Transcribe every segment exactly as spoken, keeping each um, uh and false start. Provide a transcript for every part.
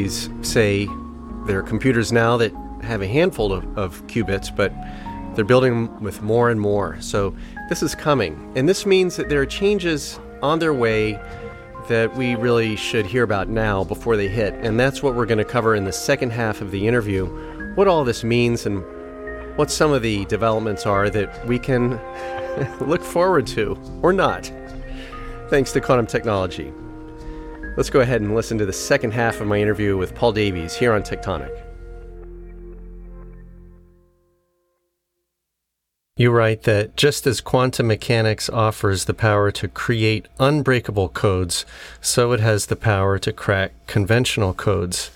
Davies say there are computers now that have a handful of, of qubits, but they're building them with more and more. So this is coming. And this means that there are changes on their way that we really should hear about now before they hit. And that's what we're going to cover in the second half of the interview, what all this means and what some of the developments are that we can look forward to or not, thanks to quantum technology. Let's go ahead and listen to the second half of my interview with Paul Davies here on Tectonic. You write that just as quantum mechanics offers the power to create unbreakable codes, so it has the power to crack conventional codes.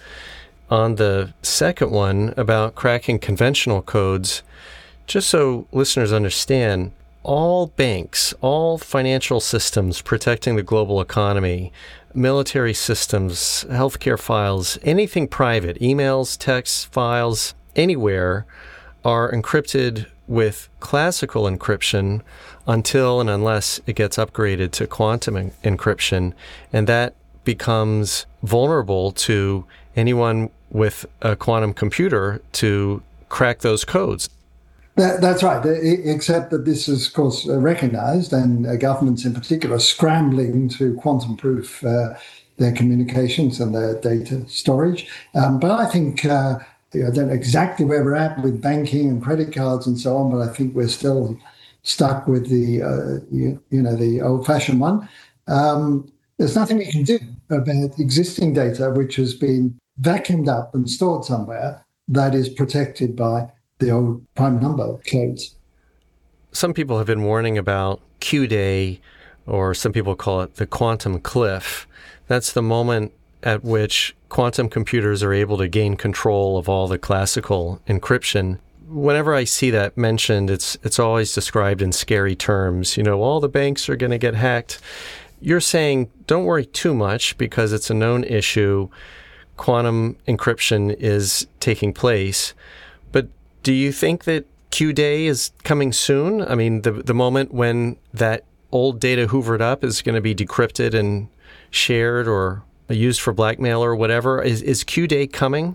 On the second one, about cracking conventional codes, just so listeners understand, all banks, all financial systems protecting the global economy, military systems, healthcare files, anything private, emails, texts, files, anywhere, are encrypted with classical encryption until and unless it gets upgraded to quantum en- encryption. And that becomes vulnerable to anyone with a quantum computer to crack those codes. That, that's right, except that this is, of course, recognized, and uh, governments in particular are scrambling to quantum-proof uh, their communications and their data storage. Um, but I think... Uh, I don't know exactly where we're at with banking and credit cards and so on, but I think we're still stuck with the, uh, you, you know, the old-fashioned one. Um, there's nothing we can do about existing data which has been vacuumed up and stored somewhere that is protected by the old prime number codes. Some people have been warning about Q-Day, or some people call it the quantum cliff. That's the moment at which quantum computers are able to gain control of all the classical encryption. Whenever I see that mentioned, it's it's always described in scary terms. You know, all the banks are going to get hacked. You're saying don't worry too much because it's a known issue. Quantum encryption is taking place. But do you think that Q-Day is coming soon? I mean, the the moment when that old data hoovered up is going to be decrypted and shared or used for blackmail or whatever. Is, is Q-Day coming?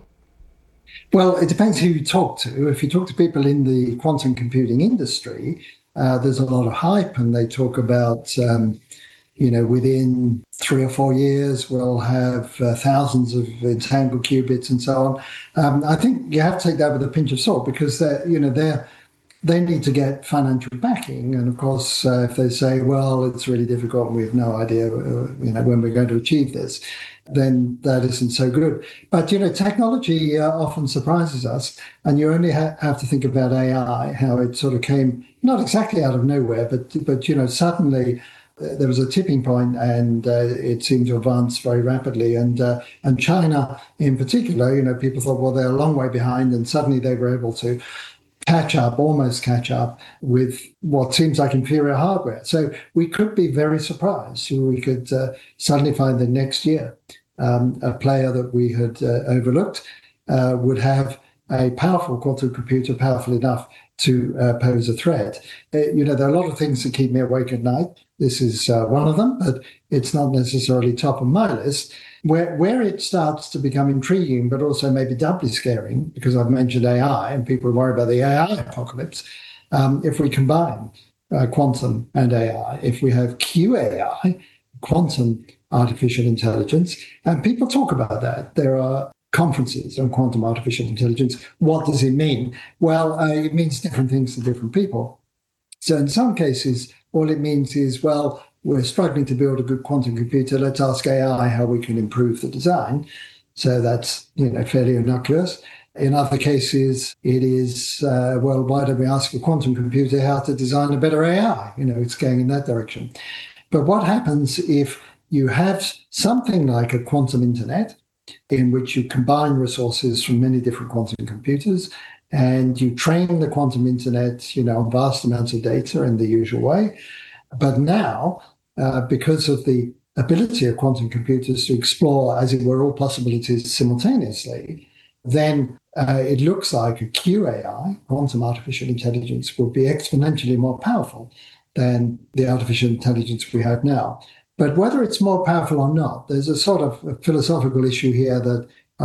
Well, it depends who you talk to. If you talk to people in the quantum computing industry, uh, there's a lot of hype, and they talk about, um, you know, within three or four years, we'll have uh, thousands of entangled qubits and so on. Um, I think you have to take that with a pinch of salt because, you know, they're they need to get financial backing. And of course, uh, if they say, well, it's really difficult and we have no idea, uh, you know, when we're going to achieve this, then that isn't so good. But, you know, technology uh, often surprises us. And you only ha- have to think about A I, how it sort of came, not exactly out of nowhere, but, but you know, suddenly uh, there was a tipping point and uh, it seemed to advance very rapidly. And, uh, and China in particular, you know, people thought, well, they're a long way behind. And suddenly they were able to catch up, almost catch up with what seems like inferior hardware. So we could be very surprised. We could uh, suddenly find that next year um, a player that we had uh, overlooked uh, would have a powerful quantum computer, powerful enough to uh, pose a threat. Uh, you know, there are a lot of things that keep me awake at night. This is uh, one of them, but it's not necessarily top of my list. Where where it starts to become intriguing, but also maybe doubly scaring, because I've mentioned A I and people worry about the A I apocalypse. Um, if we combine uh, quantum and A I, if we have Q A I, quantum artificial intelligence, and people talk about that. There are conferences on quantum artificial intelligence. What does it mean? Well, uh, it means different things to different people. So in some cases, all it means is, well, we're struggling to build a good quantum computer. Let's ask A I how we can improve the design. So that's, you know, fairly innocuous. In other cases, it is, uh, well, why don't we ask a quantum computer how to design a better A I? You know, it's going in that direction. But what happens if you have something like a quantum internet in which you combine resources from many different quantum computers and you train the quantum internet, you know, on vast amounts of data in the usual way. But now, uh, because of the ability of quantum computers to explore, as it were, all possibilities simultaneously, then uh, it looks like a Q A I, quantum artificial intelligence, will be exponentially more powerful than the artificial intelligence we have now. But whether it's more powerful or not, there's a sort of a philosophical issue here that